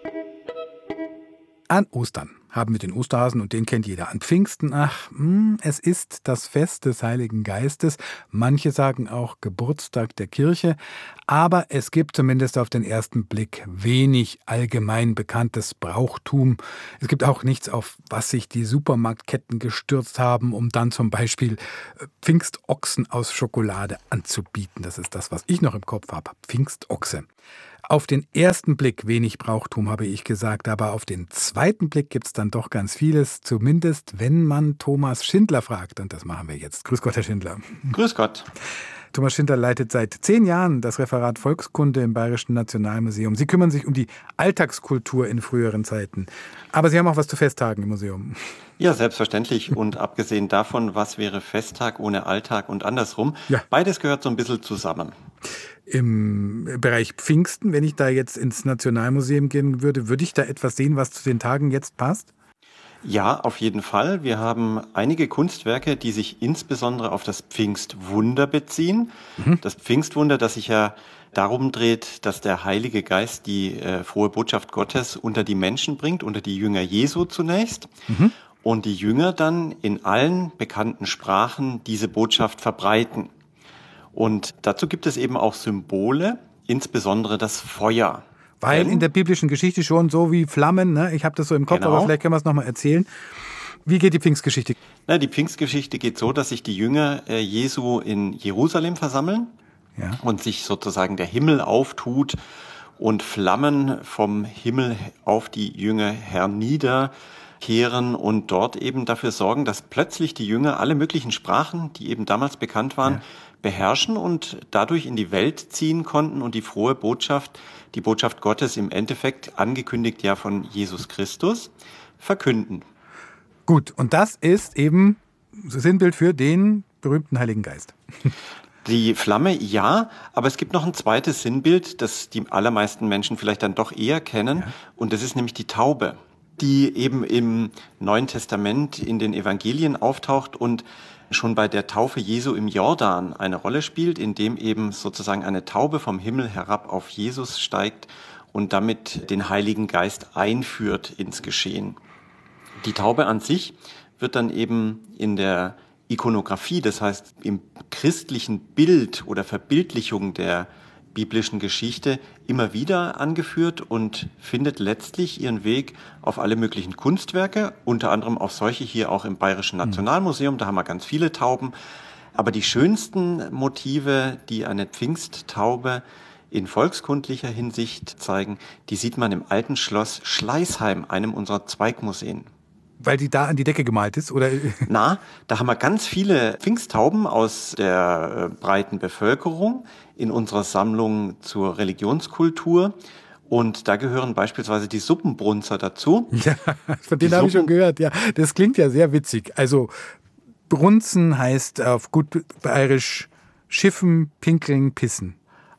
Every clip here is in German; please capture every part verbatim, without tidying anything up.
An Ostern haben wir den Osterhasen und den kennt jeder. An Pfingsten, ach, mh, es ist das Fest des Heiligen Geistes. Manche sagen auch Geburtstag der Kirche. Aber es gibt zumindest auf den ersten Blick wenig allgemein bekanntes Brauchtum. Es gibt auch nichts, auf was sich die Supermarktketten gestürzt haben, um dann zum Beispiel Pfingstochsen aus Schokolade anzubieten. Das ist das, was ich noch im Kopf habe. Pfingstochse. Auf den ersten Blick wenig Brauchtum, habe ich gesagt, aber auf den zweiten Blick gibt es dann doch ganz vieles, zumindest wenn man Thomas Schindler fragt. Und das machen wir jetzt. Grüß Gott, Herr Schindler. Grüß Gott. Thomas Schindler leitet seit zehn Jahren das Referat Volkskunde im Bayerischen Nationalmuseum. Sie kümmern sich um die Alltagskultur in früheren Zeiten. Aber Sie haben auch was zu Festtagen im Museum. Ja, selbstverständlich. Und abgesehen davon, was wäre Festtag ohne Alltag und andersrum? Ja. Beides gehört so ein bisschen zusammen. Im Bereich Pfingsten, wenn ich da jetzt ins Nationalmuseum gehen würde, würde ich da etwas sehen, was zu den Tagen jetzt passt? Ja, auf jeden Fall. Wir haben einige Kunstwerke, die sich insbesondere auf das Pfingstwunder beziehen. Mhm. Das Pfingstwunder, das sich ja darum dreht, dass der Heilige Geist die äh, frohe Botschaft Gottes unter die Menschen bringt, unter die Jünger Jesu zunächst. Mhm. Und die Jünger dann in allen bekannten Sprachen diese Botschaft verbreiten. Und dazu gibt es eben auch Symbole, insbesondere das Feuer. Weil in der biblischen Geschichte schon so wie Flammen, ne? Ich habe das so im Kopf, genau. Aber vielleicht können wir es nochmal erzählen. Wie geht die Pfingstgeschichte? Na, die Pfingstgeschichte geht so, dass sich die Jünger äh, Jesu in Jerusalem versammeln, ja, und sich sozusagen der Himmel auftut und Flammen vom Himmel auf die Jünger herniederkehren und dort eben dafür sorgen, dass plötzlich die Jünger alle möglichen Sprachen, die eben damals bekannt waren, ja, beherrschen und dadurch in die Welt ziehen konnten und die frohe Botschaft, die Botschaft Gottes im Endeffekt angekündigt ja von Jesus Christus, verkünden. Gut, und das ist eben Sinnbild für den berühmten Heiligen Geist. Die Flamme, ja, aber es gibt noch ein zweites Sinnbild, das die allermeisten Menschen vielleicht dann doch eher kennen, ja, und das ist nämlich die Taube, die eben im Neuen Testament in den Evangelien auftaucht und schon bei der Taufe Jesu im Jordan eine Rolle spielt, indem eben sozusagen eine Taube vom Himmel herab auf Jesus steigt und damit den Heiligen Geist einführt ins Geschehen. Die Taube an sich wird dann eben in der Ikonografie, das heißt im christlichen Bild oder Verbildlichung der biblischen Geschichte immer wieder angeführt und findet letztlich ihren Weg auf alle möglichen Kunstwerke, unter anderem auf solche hier auch im Bayerischen Nationalmuseum, da haben wir ganz viele Tauben. Aber die schönsten Motive, die eine Pfingsttaube in volkskundlicher Hinsicht zeigen, die sieht man im alten Schloss Schleißheim, einem unserer Zweigmuseen. Weil die da an die Decke gemalt ist, oder? Na, da haben wir ganz viele Pfingsttauben aus der äh, breiten Bevölkerung in unserer Sammlung zur Religionskultur. Und da gehören beispielsweise die Suppenbrunzer dazu. Ja, von denen habe ich schon gehört. Ja, das klingt ja sehr witzig. Also Brunzen heißt auf gut bayerisch Schiffen, Pinkeln, Pissen.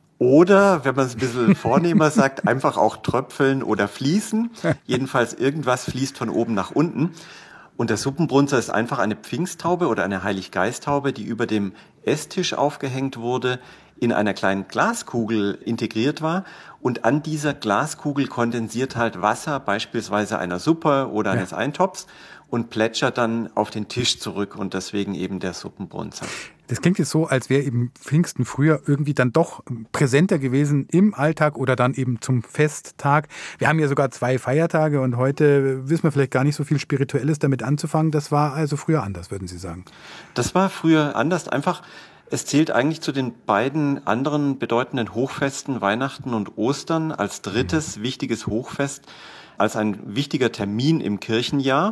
Oder, wenn man es ein bisschen vornehmer sagt, einfach auch tröpfeln oder fließen. Jedenfalls irgendwas fließt von oben nach unten. Und der Suppenbrunzer ist einfach eine Pfingsttaube oder eine Heiliggeisttaube, die über dem Esstisch aufgehängt wurde, in einer kleinen Glaskugel integriert war. Und an dieser Glaskugel kondensiert halt Wasser, beispielsweise einer Suppe oder eines ja. Eintopfs, und plätschert dann auf den Tisch zurück und deswegen eben der Suppenbrunzer. Das klingt jetzt so, als wäre eben Pfingsten früher irgendwie dann doch präsenter gewesen im Alltag oder dann eben zum Festtag. Wir haben ja sogar zwei Feiertage und heute wissen wir vielleicht gar nicht so viel Spirituelles damit anzufangen. Das war also früher anders, würden Sie sagen? Das war früher anders. Einfach, es zählt eigentlich zu den beiden anderen bedeutenden Hochfesten, Weihnachten und Ostern, als drittes mhm. wichtiges Hochfest, als ein wichtiger Termin im Kirchenjahr.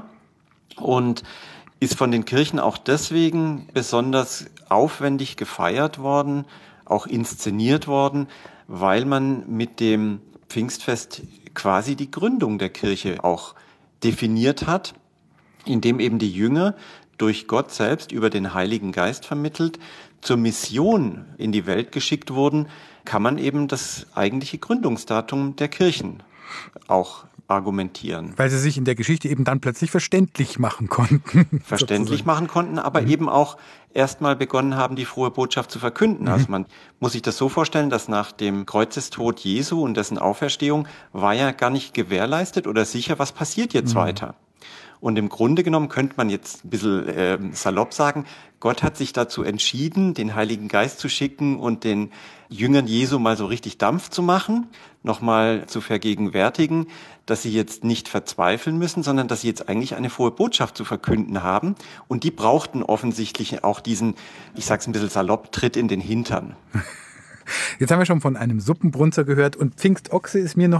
Und ist von den Kirchen auch deswegen besonders aufwendig gefeiert worden, auch inszeniert worden, weil man mit dem Pfingstfest quasi die Gründung der Kirche auch definiert hat, indem eben die Jünger durch Gott selbst über den Heiligen Geist vermittelt zur Mission in die Welt geschickt wurden, kann man eben das eigentliche Gründungsdatum der Kirchen auch argumentieren. Weil sie sich in der Geschichte eben dann plötzlich verständlich machen konnten. Verständlich machen konnten, aber mhm. eben auch erstmal begonnen haben, die frohe Botschaft zu verkünden. Mhm. Also man muss sich das so vorstellen, dass nach dem Kreuzestod Jesu und dessen Auferstehung war ja gar nicht gewährleistet oder sicher, was passiert jetzt mhm. weiter. Und im Grunde genommen könnte man jetzt ein bisschen äh, salopp sagen, Gott hat sich dazu entschieden, den Heiligen Geist zu schicken und den Jüngern Jesu mal so richtig Dampf zu machen, nochmal zu vergegenwärtigen, dass sie jetzt nicht verzweifeln müssen, sondern dass sie jetzt eigentlich eine frohe Botschaft zu verkünden haben. Und die brauchten offensichtlich auch diesen, ich sag's ein bisschen salopp, Tritt in den Hintern. Jetzt haben wir schon von einem Suppenbrunzer gehört und Pfingstochse ist mir noch